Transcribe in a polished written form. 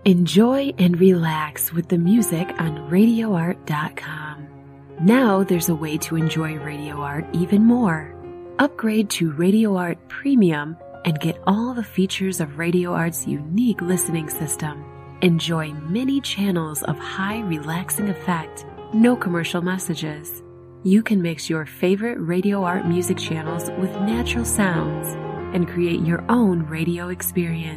Enjoy and relax with the music on RadioArt.com. Now there's a way to enjoy Radio Art even more. Upgrade to Radio Art Premium and get all the features of Radio Art's unique listening system. Enjoy many channels of high relaxing effect, no commercial messages. You can mix your favorite Radio Art music channels with natural sounds and create your own radio experience.